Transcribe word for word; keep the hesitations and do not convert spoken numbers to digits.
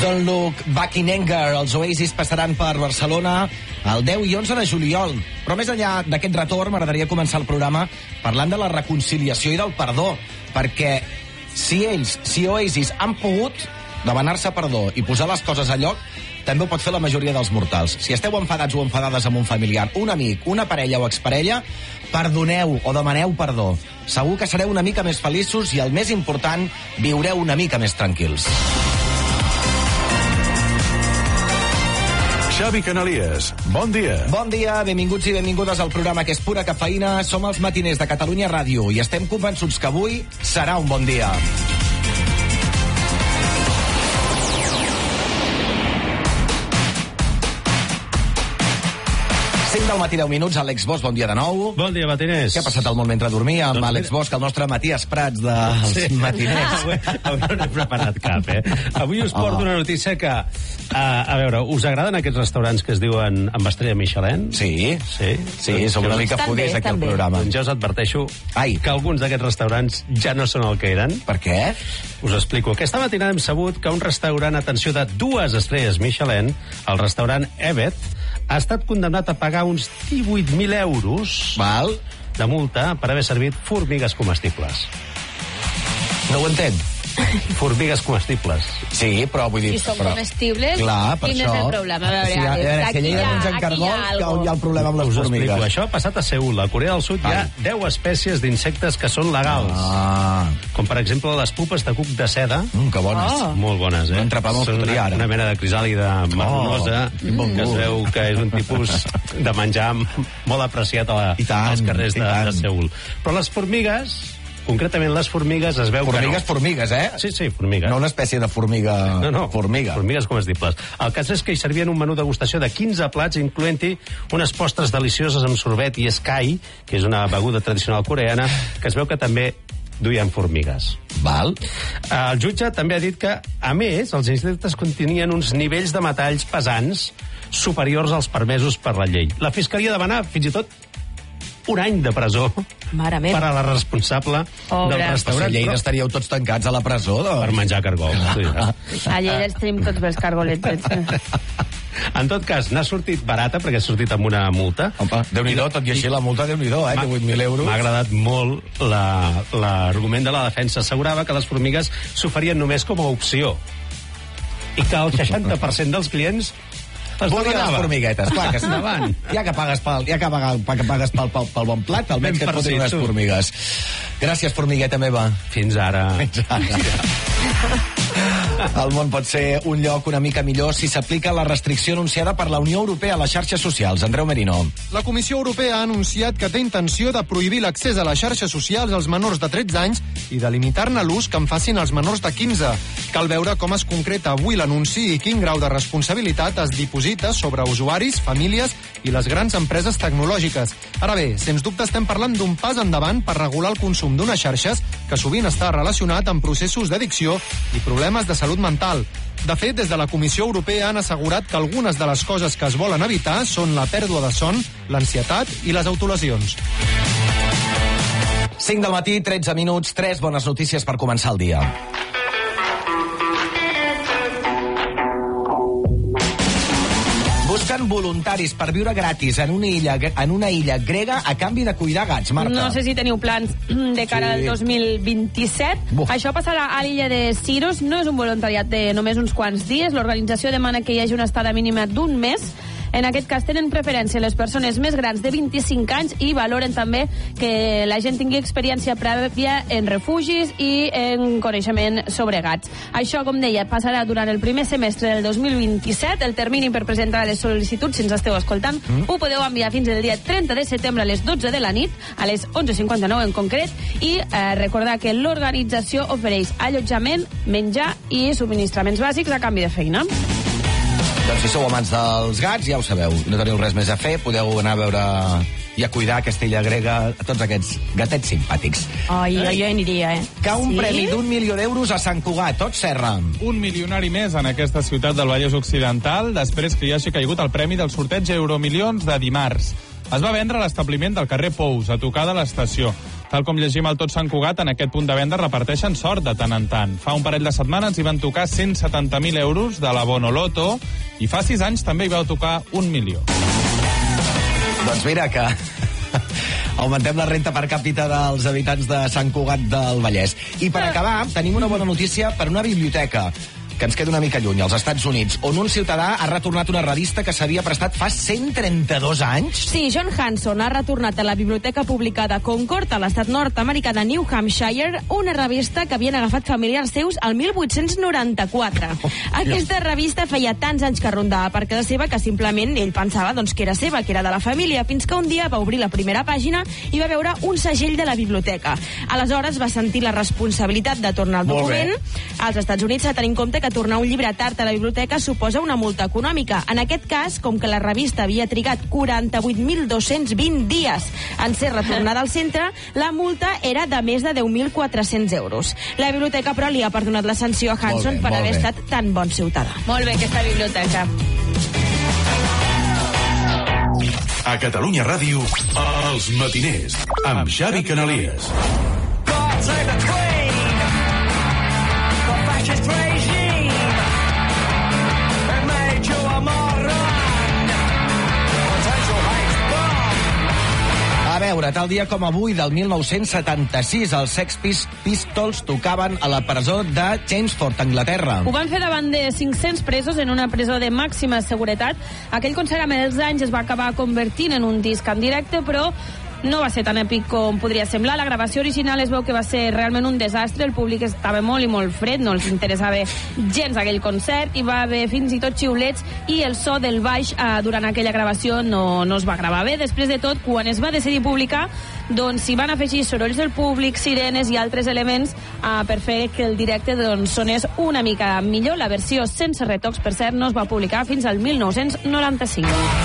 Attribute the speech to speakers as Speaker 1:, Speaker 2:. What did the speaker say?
Speaker 1: Don't Look Back in Anger. Els Oasis passaran per Barcelona el deu i onze de juliol. Però més enllà d'aquest retorn, m'agradaria començar el programa parlant de la reconciliació i del perdó, perquè si ells, si Oasis, han pogut demanar-se perdó i posar les coses a lloc, també ho pot fer la majoria dels mortals. Si esteu enfadats o enfadades amb un familiar, un amic, una parella o exparella, perdoneu o demaneu perdó. Segur que sereu una mica més feliços i, el més important, viureu una mica més tranquils.
Speaker 2: Xavi Canalies, bon dia.
Speaker 1: Bon dia, benvinguts i benvingudes al programa que és pura cafeïna. Som els matiners de Catalunya Ràdio i estem convençuts que avui serà un bon dia. cinc del matí, deu minuts, Àlex Bosch, bon dia de nou.
Speaker 3: Bon dia, matiners.
Speaker 1: Què ha passat al món mentre dormia amb
Speaker 3: doncs
Speaker 1: Àlex Bosch, el nostre Matías Prats dels sí. matiners?
Speaker 3: Avui, avui no he preparat cap, eh? Avui us porto oh. una notícia que, a, a veure, us agraden aquests restaurants que es diuen amb estrella Michelin?
Speaker 1: Sí.
Speaker 3: Sí?
Speaker 1: Sí, som una mica foguers aquí al programa.
Speaker 3: Doncs ja us adverteixo
Speaker 1: Ai.
Speaker 3: que alguns d'aquests restaurants ja no són el que eren.
Speaker 1: Per què?
Speaker 3: Us explico. Aquesta matinada hem sabut que un restaurant, atenció, de dues estrelles Michelin, el restaurant Evet, ha estat condemnat a pagar uns divuit mil euros
Speaker 1: Val.
Speaker 3: de multa per haver servit formigues comestibles.
Speaker 1: No ho entenc.
Speaker 3: Formigues comestibles.
Speaker 1: Sí, però vull dir...
Speaker 4: Si són
Speaker 1: però...
Speaker 4: comestibles,
Speaker 1: clar, per
Speaker 4: quin
Speaker 1: això...
Speaker 4: és el problema? A veure,
Speaker 1: si, a veure, si allà hi ha menjant cargol, que hi ha el problema amb les
Speaker 3: Us
Speaker 1: formigues.
Speaker 3: explico. Això ha passat a Seül. A Corea del Sud Ai. hi ha deu espècies d'insectes que són legals.
Speaker 1: Ah.
Speaker 3: Com, per exemple, les pupes de cuc de seda.
Speaker 1: Mm, que bones.
Speaker 3: Oh. Molt bones, eh?
Speaker 1: Un entrepà molt
Speaker 3: són una, una mena de crisàlida marronosa, oh, mm. que es veu que és un tipus de menjar molt apreciat a la,
Speaker 1: tant,
Speaker 3: als carrers de, de Seül. Però les formigues... Concretament, les formigues es veu
Speaker 1: formigues,
Speaker 3: que no.
Speaker 1: Formigues, eh?
Speaker 3: Sí, sí, formigues.
Speaker 1: No una espècie de formiga...
Speaker 3: No, no,
Speaker 1: formiga.
Speaker 3: Formigues comestibles. El cas és que hi servien un menú degustació de quinze plats, incloent-hi unes postres delicioses amb sorbet i escai, que és una beguda tradicional coreana, que es veu que també duien formigues.
Speaker 1: Val.
Speaker 3: El jutge també ha dit que, a més, els insectes contenien uns nivells de metalls pesants superiors als permesos per la llei. La fiscalia demana, fins i tot, un any de presó
Speaker 4: Mare meva.
Speaker 3: per a la responsable
Speaker 4: Pobre.
Speaker 3: del restaurant.
Speaker 1: A Lleida estaríeu tots tancats a la presó. Doncs.
Speaker 3: Per menjar cargol. Sí,
Speaker 4: a Lleida els tenim tots els cargolets.
Speaker 3: En tot cas, n'ha sortit barata, perquè ha sortit amb una multa.
Speaker 1: Opa, Déu-n'hi-do, tot i així la multa, Déu-n'hi-do, eh, divuit mil euros.
Speaker 3: M'ha agradat molt l'argument la, de la defensa. Assegurava que les formigues s'oferien només com a opció i que el seixanta per cent dels clients
Speaker 1: volien les formiguetes, clar que sí.
Speaker 3: Endavant.
Speaker 1: Ja que pagues pel, ja que pagues, que pagues pel, pel, pel bon plat, almenys que et fotin unes formigues. Gràcies, formigueta meva.
Speaker 3: Fins ara.
Speaker 1: Fins ara. El món pot ser un lloc una mica millor si s'aplica la restricció anunciada per la Unió Europea a les xarxes socials. Andreu Merino.
Speaker 5: La Comissió Europea ha anunciat que té intenció de prohibir l'accés a les xarxes socials als menors de tretze anys i de limitar-ne l'ús que en facin els menors de quinze. Cal veure com es concreta avui l'anunci i quin grau de responsabilitat es diposita sobre usuaris, famílies i les grans empreses tecnològiques. Ara bé, sens dubte estem parlant d'un pas endavant per regular el consum d'unes xarxes que sovint està relacionat amb processos d'addicció i problemes de salut mental. De fet, des de la Comissió Europea han assegurat que algunes de les coses que es volen evitar són la pèrdua de son, l'ansietat i les autolesions.
Speaker 1: cinc del matí, tretze minuts, tres bones notícies per començar el dia. Busquen voluntaris per viure gratis en una illa, en una illa grega a canvi de cuidar gats, Marta.
Speaker 4: No sé si teniu plans de cara
Speaker 1: Sí.
Speaker 4: al dos mil vint-i-set.
Speaker 1: Buf.
Speaker 4: Això passarà a l'illa de Siros. No és un voluntariat de només uns quants dies. L'organització demana que hi hagi una estada mínima d'un mes. En aquest cas tenen preferència les persones més grans de vint-i-cinc anys i valoren també que la gent tingui experiència prèvia en refugis i en coneixement sobre gats. Això, com deia, passarà durant el primer semestre del dos mil vint-i-set. El termini per presentar les sol·licituds, si ens esteu escoltant, mm. ho podeu enviar fins al dia trenta de setembre a les dotze de la nit, a les onze cinquanta-nou en concret, i eh, recordar que l'organització ofereix allotjament, menjar i subministraments bàsics a canvi de feina.
Speaker 1: Doncs si sou amants dels gats, ja ho sabeu. No teniu res més a fer, podeu anar a veure i a cuidar Castella Grega, a tots aquests gatets simpàtics.
Speaker 6: Ai, jo hi aniria, eh?
Speaker 1: Cau un
Speaker 6: Sí?
Speaker 1: premi d'un milió d'euros a Sant Cugat, tot Serra.
Speaker 7: Un milionari més en aquesta ciutat del Vallès Occidental, després que hi hagi caigut el premi del sorteig Euromilions de dimarts. Es va vendre a l'establiment del carrer Pous, a tocar de l'estació. Tal com llegim al Tot Sant Cugat, en aquest punt de venda reparteixen sort de tant en tant. Fa un parell de setmanes hi van tocar cent setanta mil euros de la Bonoloto i fa sis anys també hi vau tocar un milió.
Speaker 1: Doncs mira que augmentem la renta per càpita dels habitants de Sant Cugat del Vallès. I per acabar, tenim una bona notícia per una biblioteca que ens queda una mica lluny, als Estats Units, on un ciutadà ha retornat una revista que s'havia prestat fa cent trenta-dos anys.
Speaker 6: Sí, John Hanson ha retornat a la Biblioteca Pública de Concord, a l'estat nord-americà de New Hampshire, una revista que havien agafat familiars seus al mil vuit-cents noranta-quatre. Aquesta revista feia tants anys que rondava per casa seva que simplement ell pensava doncs, que era seva, que era de la família, fins que un dia va obrir la primera pàgina i va veure un segell de la biblioteca. Aleshores va sentir la responsabilitat de tornar el
Speaker 1: Molt
Speaker 6: document.
Speaker 1: bé.
Speaker 6: Als Estats Units s'ha de tenir en compte que tornar un llibre tard a la biblioteca suposa una multa econòmica. En aquest cas, com que la revista havia trigat quaranta-vuit mil dos-cents vint dies en ser retornada al centre, la multa era de més de deu mil quatre-cents euros. La biblioteca, però, li ha perdonat la sanció a Hanson
Speaker 1: Molt bé,
Speaker 6: per
Speaker 1: molt
Speaker 6: haver
Speaker 1: bé.
Speaker 6: estat tan bon ciutadà.
Speaker 4: Molt bé, aquesta biblioteca.
Speaker 2: A Catalunya Ràdio, Els Matiners, amb Xavi Canalies.
Speaker 1: A veure, tal dia com avui, del mil nou-cents setanta-sis, els Sex Pis- Pistols tocaven a la presó de Chelmsford, Anglaterra.
Speaker 4: Ho van fer davant de cinc-cents presos en una presó de màxima seguretat. Aquell concert amb els anys es va acabar convertint en un disc en directe, però no va ser tan èpic com podria semblar. La gravació original es veu que va ser realment un desastre. El públic estava molt i molt fred, no els interessava gens aquell concert, i va haver fins i tot xiulets, i el so del baix eh, durant aquella gravació no, no es va gravar bé. Després de tot, quan es va decidir publicar, doncs s'hi van afegir sorolls del públic, sirenes i altres elements eh, per fer que el directe doncs, sonés una mica millor. La versió sense retocs, per cert, no es va publicar fins al mil nou-cents noranta-cinc.